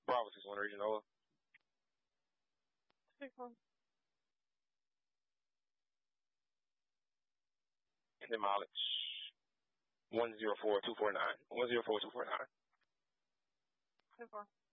Bravo 61 Regional. Take one. And mileage 104249. 104249. Take one.